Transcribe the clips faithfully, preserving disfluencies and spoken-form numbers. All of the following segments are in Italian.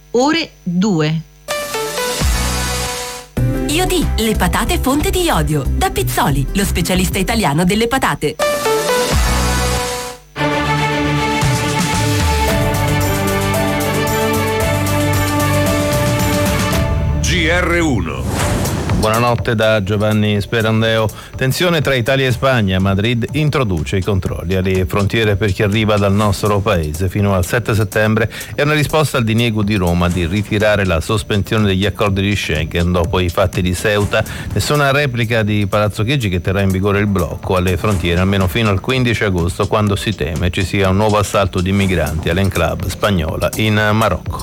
ore due. Iodì, le patate fonte di iodio. Da Pizzoli, lo specialista italiano delle patate. G R uno. Buonanotte da Giovanni Sperandeo. Tensione tra Italia e Spagna. Madrid introduce i controlli alle frontiere per chi arriva dal nostro paese fino al sette settembre. È una risposta al diniego di Roma di ritirare la sospensione degli accordi di Schengen dopo i fatti di Ceuta. Nessuna replica di Palazzo Chigi, che terrà in vigore il blocco alle frontiere almeno fino al quindici agosto, quando si teme ci sia un nuovo assalto di migranti all'enclave spagnola in Marocco.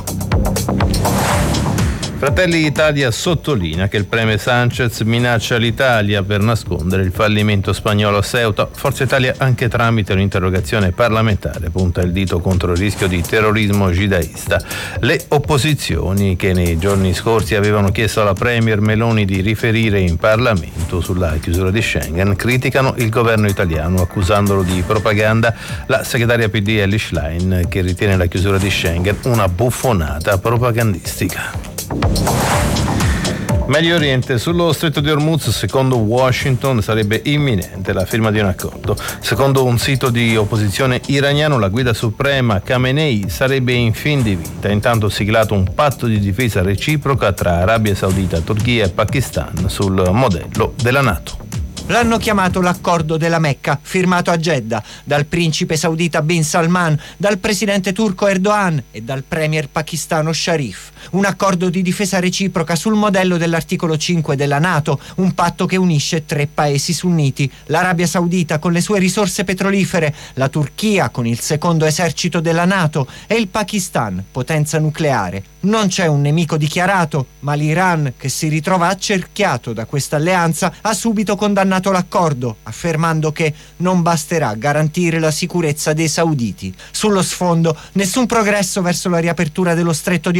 Fratelli d'Italia sottolinea che il premier Sanchez minaccia l'Italia per nascondere il fallimento spagnolo a Ceuta. Forza Italia, anche tramite un'interrogazione parlamentare, punta il dito contro il rischio di terrorismo jihadista. Le opposizioni, che nei giorni scorsi avevano chiesto alla premier Meloni di riferire in Parlamento sulla chiusura di Schengen, criticano il governo italiano accusandolo di propaganda. La segretaria P D Elly Schlein, che ritiene la chiusura di Schengen una buffonata propagandistica. Medio Oriente. Sullo stretto di Hormuz, secondo Washington, sarebbe imminente la firma di un accordo. Secondo un sito di opposizione iraniano, la guida suprema Khamenei sarebbe in fin di vita. Intanto siglato un patto di difesa reciproca tra Arabia Saudita, Turchia e Pakistan sul modello della NATO. L'hanno chiamato l'accordo della Mecca, firmato a Jeddah dal principe saudita Bin Salman, dal presidente turco Erdogan e dal premier pakistano Sharif. Un accordo di difesa reciproca sul modello dell'articolo cinque della NATO, un patto che unisce tre paesi sunniti: l'Arabia Saudita con le sue risorse petrolifere, la Turchia con il secondo esercito della NATO e il Pakistan, potenza nucleare. Non c'è un nemico dichiarato, ma l'Iran, che si ritrova accerchiato da questa alleanza, ha subito condannato l'accordo, affermando che non basterà garantire la sicurezza dei sauditi. Sullo sfondo, nessun progresso verso la riapertura dello stretto di